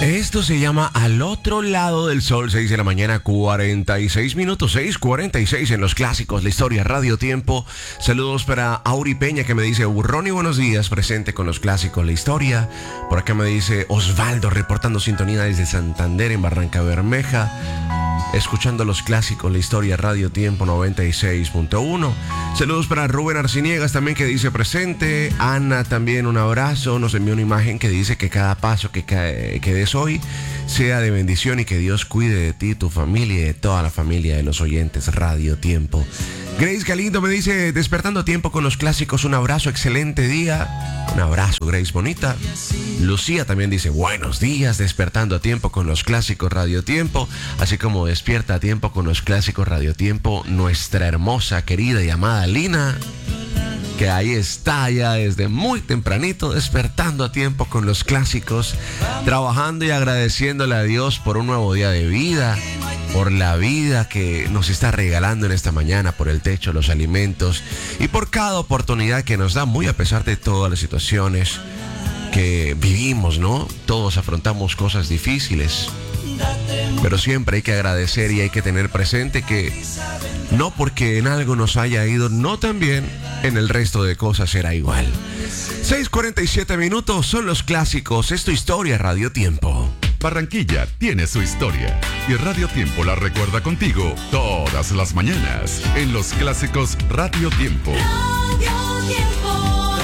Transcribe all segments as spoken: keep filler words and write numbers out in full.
Esto se llama Al Otro Lado del Sol, seis de la mañana, cuarenta y seis minutos, seis cuarenta y seis en los clásicos, la historia, Radio Tiempo. Saludos para Auri Peña que me dice, Burroni, buenos días, presente con los clásicos, la historia. Por acá me dice Osvaldo, reportando sintonía desde Santander en Barranca Bermeja, escuchando los clásicos, la historia, Radio Tiempo noventa y seis punto uno. Saludos para Rubén Arciniegas también que dice presente. Ana también un abrazo, nos envió una imagen que dice que cada paso que, cae, que des hoy sea de bendición y que Dios cuide de ti, tu familia y de toda la familia de los oyentes Radio Tiempo. Grace Galindo me dice, despertando a tiempo con los clásicos, un abrazo, excelente día. Un abrazo, Grace, bonita. Lucía también dice, buenos días, despertando a tiempo con los clásicos Radio Tiempo. Así como despierta a tiempo con los clásicos Radio Tiempo, nuestra hermosa, querida y amada Lina, que ahí está ya desde muy tempranito, despertando a tiempo con los clásicos, trabajando y agradeciéndole a Dios por un nuevo día de vida, por la vida que nos está regalando en esta mañana, por el techo, los alimentos y por cada oportunidad que nos da, muy a pesar de todas las situaciones que vivimos, ¿no? Todos afrontamos cosas difíciles, pero siempre hay que agradecer y hay que tener presente que no porque en algo nos haya ido no tan bien, en el resto de cosas será igual. seis cuarenta y siete minutos son los clásicos, es tu historia, Radio Tiempo. Barranquilla tiene su historia y Radio Tiempo la recuerda contigo todas las mañanas en los clásicos Radio Tiempo. Radio Tiempo.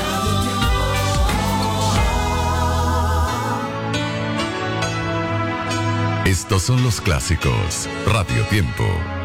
Estos son los clásicos Radio Tiempo.